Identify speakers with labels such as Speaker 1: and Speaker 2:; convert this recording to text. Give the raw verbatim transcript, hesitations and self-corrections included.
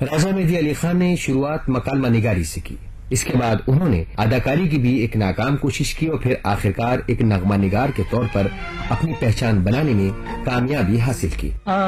Speaker 1: राजा मेहदी अली खान ने शुरुआत मकालमा निगारी से की। इसके बाद उन्होंने अदाकारी की भी एक नाकाम कोशिश की और फिर आखिरकार एक नगमा निगार के तौर पर अपनी पहचान बनाने में कामयाबी हासिल की।